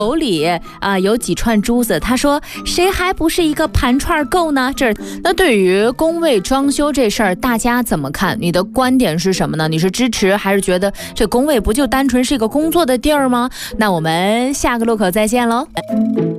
手里有几串珠子，他说谁还不是一个盘串够呢？那对于工位装修这事儿，大家怎么看？你的观点是什么呢？你是支持还是觉得这工位不就单纯是一个工作的地儿吗？那我们下个路口再见喽。